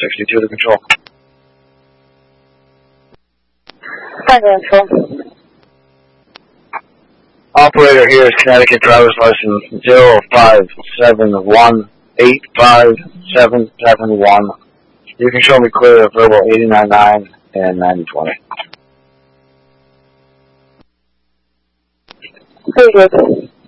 62 to control. Operator here is Connecticut driver's license 057185771. You can show me clear of verbal 899 and 9020. Very good.